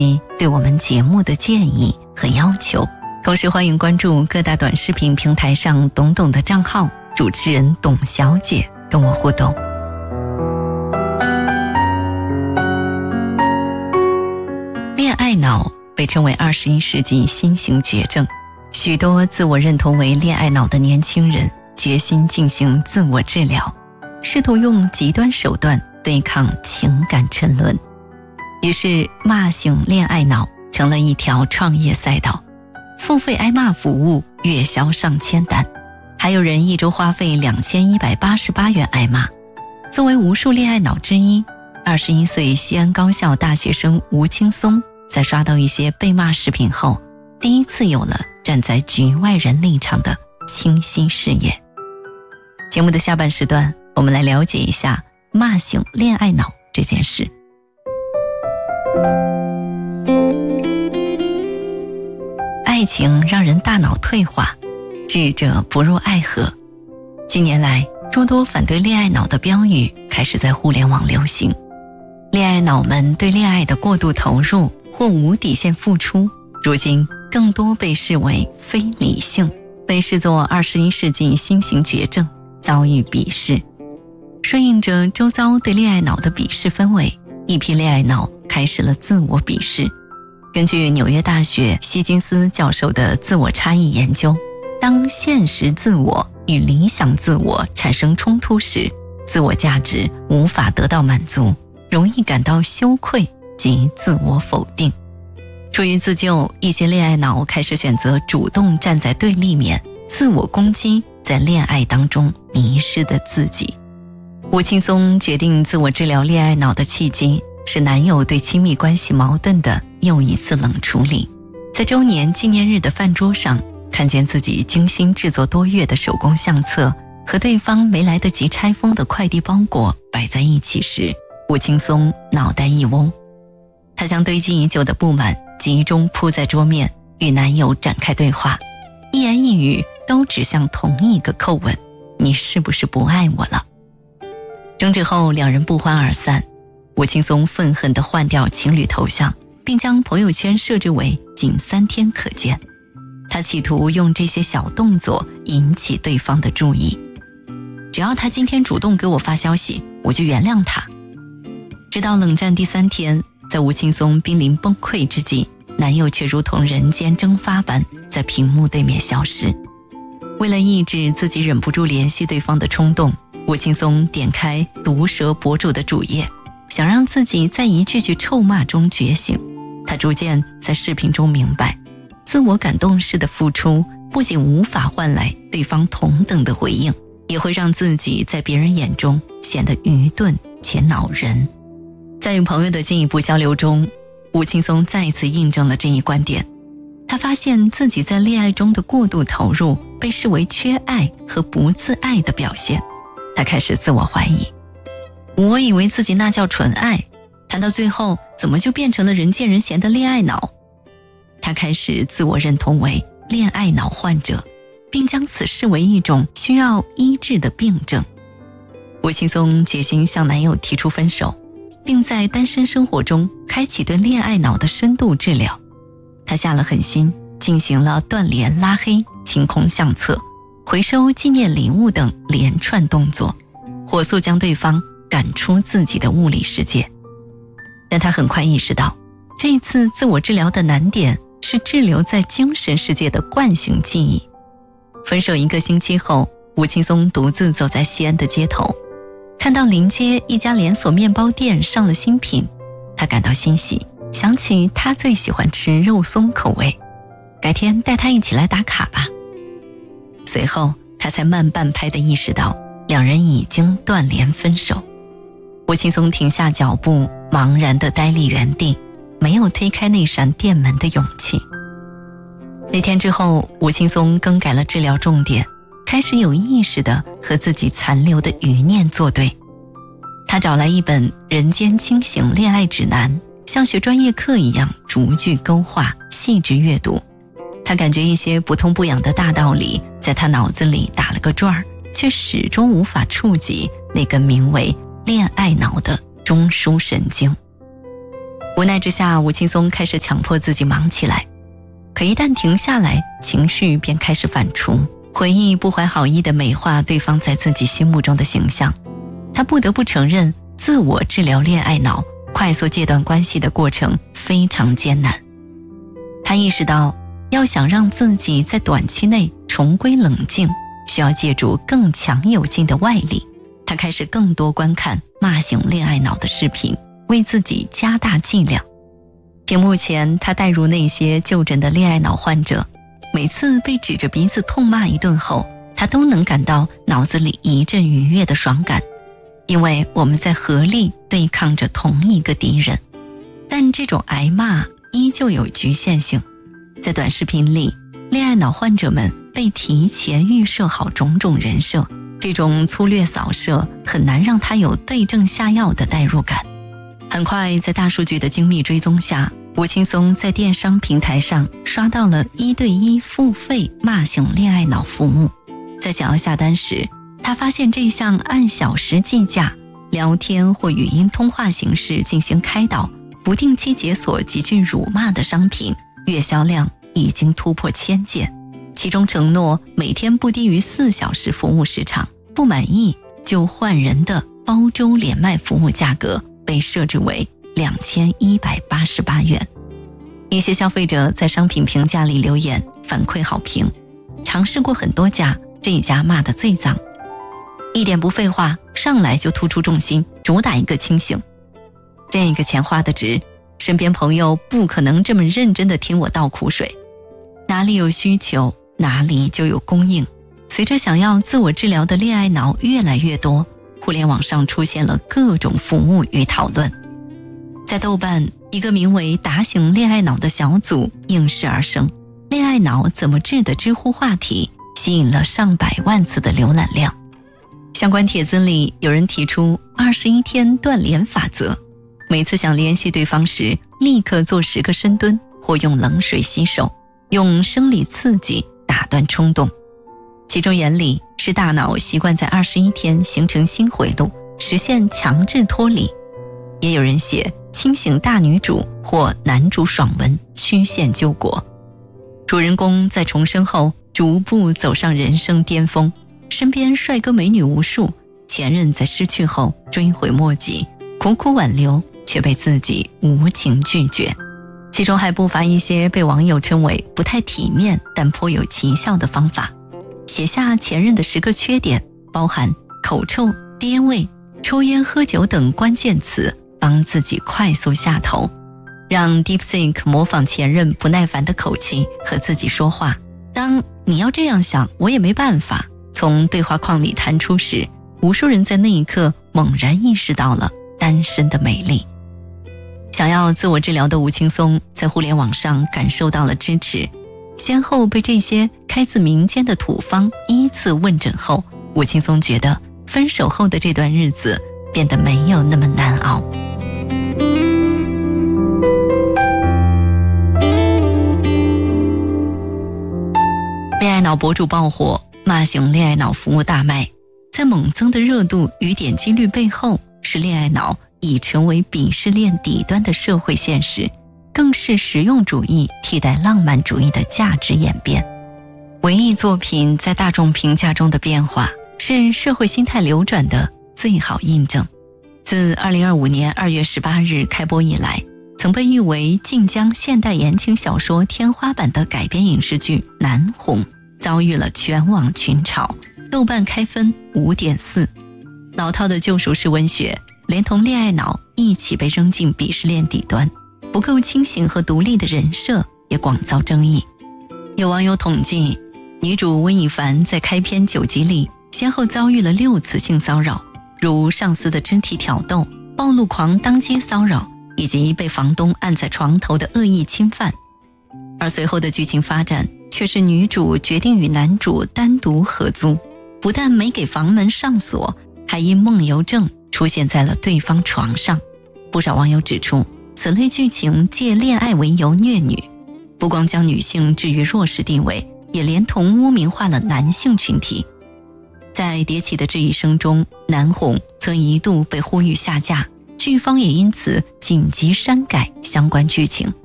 对我们节目的建议和要求。同时欢迎关注各大短视频平台上懂懂的账号，主持人董小姐跟我互动。恋爱脑被称为21世纪新型绝症，许多自我认同为恋爱脑的年轻人决心进行自我治疗，试图用极端手段对抗情感沉沦。于是骂醒恋爱脑成了一条创业赛道，付费挨骂服务月销上千单，还有人一周花费2188元挨骂。作为无数恋爱脑之一，21岁西安高校大学生吴青松在刷到一些被骂视频后，第一次有了站在局外人立场的清晰视野。节目的下半时段，我们来了解一下骂醒恋爱脑这件事。爱情让人大脑退化，智者不入爱河。近年来，诸多反对恋爱脑的标语开始在互联网流行。恋爱脑们对恋爱的过度投入或无底线付出，如今更多被视为非理性，被视作21世纪新型绝症，遭遇鄙视。顺应着周遭对恋爱脑的鄙视氛围，一批恋爱脑开始了自我鄙视。根据纽约大学希金斯教授的自我差异研究，当现实自我与理想自我产生冲突时，自我价值无法得到满足，容易感到羞愧及自我否定。出于自救，一些恋爱脑开始选择主动站在对立面，自我攻击在恋爱当中迷失的自己。吴青松决定自我治疗恋爱脑的契机是男友对亲密关系矛盾的又一次冷处理。在周年纪念日的饭桌上，看见自己精心制作多月的手工相册和对方没来得及拆封的快递包裹摆在一起时，吴青松脑袋一嗡。他将堆积已久的不满集中铺在桌面，与男友展开对话，一言一语都指向同一个叩问：你是不是不爱我了？争执后两人不欢而散。吴青松愤恨地换掉情侣头像，并将朋友圈设置为仅3天可见。他企图用这些小动作引起对方的注意，只要他今天主动给我发消息，我就原谅他。直到冷战第3天，在吴青松濒临崩溃之际，男友却如同人间蒸发般在屏幕对面消失。为了抑制自己忍不住联系对方的冲动，吴青松点开毒舌博主的主页，想让自己在一句句臭骂中觉醒。他逐渐在视频中明白，自我感动式的付出不仅无法换来对方同等的回应，也会让自己在别人眼中显得愚钝且恼人。在与朋友的进一步交流中，吴青松再一次印证了这一观点。他发现自己在恋爱中的过度投入被视为缺爱和不自爱的表现。他开始自我怀疑，我以为自己那叫纯爱，谈到最后怎么就变成了人见人嫌的恋爱脑？他开始自我认同为恋爱脑患者，并将此视为一种需要医治的病症。吴青松决心向男友提出分手，并在单身生活中开启对恋爱脑的深度治疗。他下了狠心，进行了断联、拉黑、清空相册、回收纪念礼物等连串动作，火速将对方赶出自己的物理世界。但他很快意识到，这一次自我治疗的难点是滞留在精神世界的惯性记忆。分手1个星期后，吴青松独自走在西安的街头，看到临街一家连锁面包店上了新品，他感到欣喜，想起他最喜欢吃肉松口味，改天带他一起来打卡吧。随后他才慢半拍地意识到，两人已经断联分手。吴青松停下脚步，茫然地呆立原地，没有推开那扇店门的勇气。那天之后，吴青松更改了治疗重点，开始有意识地和自己残留的余念作对。他找来一本《人间清醒恋爱指南》，像学专业课一样逐句勾画，细致阅读。他感觉一些不痛不痒的大道理在他脑子里打了个转儿，却始终无法触及那个名为恋爱脑的中枢神经。 无奈之下，吴青松开始强迫自己忙起来，可一旦停下来，情绪便开始反刍，回忆不怀好意地美化对方在自己心目中的形象。他不得不承认，自我治疗恋爱脑、快速戒断关系的过程非常艰难。他意识到，要想让自己在短期内重归冷静，需要借助更强有劲的外力。他开始更多观看骂醒恋爱脑的视频，为自己加大剂量。屏幕前，他带入那些就诊的恋爱脑患者，每次被指着鼻子痛骂一顿后，他都能感到脑子里一阵愉悦的爽感，因为我们在合力对抗着同一个敌人。但这种挨骂依旧有局限性，在短视频里，恋爱脑患者们被提前预设好种种人设，这种粗略扫射很难让他有对症下药的代入感。很快，在大数据的精密追踪下，吴青松在电商平台上刷到了1对1付费骂醒恋爱脑服务。在想要下单时，他发现这项按小时计价、聊天或语音通话形式进行开导、不定期解锁极具辱骂的商品，月销量已经突破1000件，其中承诺每天不低于4小时服务时长，不满意就换人的包周连麦服务价格被设置为2188元。一些消费者在商品评价里留言反馈好评，尝试过很多家，这一家骂得最脏，一点不废话，上来就突出重心，主打一个清醒。这个钱花得值，身边朋友不可能这么认真地听我倒苦水。哪里有需求，哪里就有供应。随着想要自我治疗的恋爱脑越来越多，互联网上出现了各种服务与讨论。在豆瓣，一个名为打醒恋爱脑的小组应势而生，恋爱脑怎么治的知乎话题吸引了上百万次的浏览量。相关帖子里有人提出21天断联法则，每次想联系对方时，立刻做10个深蹲或用冷水洗手，用生理刺激打断冲动。其中原理是大脑习惯在21天形成新回路，实现强制脱离。也有人写清醒大女主或男主爽文曲线救国。主人公在重生后逐步走上人生巅峰，身边帅哥美女无数，前任在失去后追悔莫及，苦苦挽留却被自己无情拒绝。其中还不乏一些被网友称为不太体面但颇有奇效的方法，写下前任的10个缺点，包含口臭、爹味、抽烟喝酒等关键词，帮自己快速下头，让 DeepSeek 模仿前任不耐烦的口气和自己说话。当你要这样想，我也没办法从对话框里弹出时，无数人在那一刻猛然意识到了单身的美丽。想要自我治疗的吴青松在互联网上感受到了支持，先后被这些开自民间的土方依次问诊后，吴青松觉得分手后的这段日子变得没有那么难熬。恋爱脑博主爆火，骂醒恋爱脑服务大卖。在猛增的热度与点击率背后，是恋爱脑已成为鄙视链底端的社会现实，更是实用主义替代浪漫主义的价值演变。文艺作品在大众评价中的变化，是社会心态流转的最好印证。自2025年2月18日开播以来，曾被誉为晋江现代言情小说天花板的改编影视剧《南红》遭遇了全网群嘲，豆瓣开分 5.4。 老套的救赎式文学连同恋爱脑一起被扔进鄙视链底端，不够清醒和独立的人设也广遭争议。有网友统计，女主温以凡在开篇9集里先后遭遇了6次性骚扰，如上司的肢体挑逗、暴露狂当街骚扰以及被房东按在床头的恶意侵犯。而随后的剧情发展却是女主决定与男主单独合租，不但没给房门上锁，还因梦游症出现在了对方床上。不少网友指出，此类剧情借恋爱为由虐女，不光将女性置于弱势地位，也连同污名化了男性群体。在迭起的质疑声中，南红曾一度被呼吁下架， 剧方也因此紧急删改相关剧情。